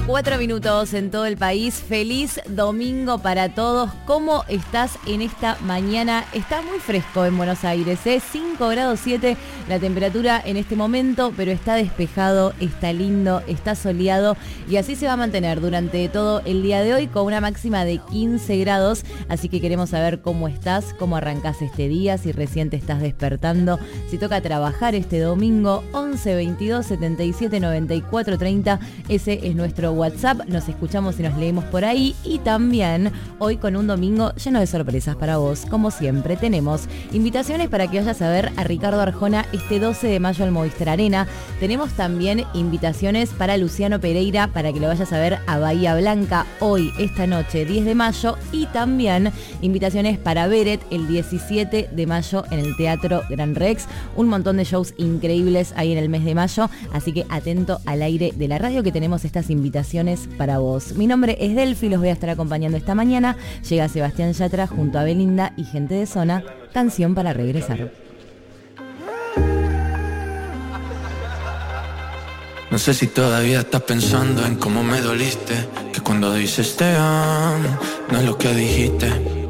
4 minutos en todo el país. Feliz domingo para todos. ¿Cómo estás en esta mañana? Está muy fresco en Buenos Aires, 5 grados 7 la temperatura en este momento, pero está despejado, está lindo, está soleado y así se va a mantener durante todo el día de hoy con una máxima de 15 grados. Así que queremos saber cómo estás, cómo arrancás este día, si recién te estás despertando, si toca trabajar este domingo. 11 22 77 94 30, ese es nuestro WhatsApp. Nos escuchamos y nos leemos por ahí. Y también hoy con un domingo lleno de sorpresas para vos. Como siempre tenemos invitaciones para que vayas a ver a Ricardo Arjona este 12 de mayo al Movistar Arena. Tenemos también invitaciones para Luciano Pereira para que lo vayas a ver a Bahía Blanca hoy, esta noche, 10 de mayo. Y también invitaciones para Beret el 17 de mayo en el Teatro Gran Rex. Un montón de shows increíbles ahí en el mes de mayo. Así que atento al aire de la radio que tenemos estas invitaciones para vos. Mi nombre es Delphi, los voy a estar acompañando esta mañana. Llega Sebastián Yatra junto a Belinda y Gente de Zona. Canción para regresar. No sé si todavía estás pensando en cómo me doliste, que cuando dices te amo, no es lo que dijiste.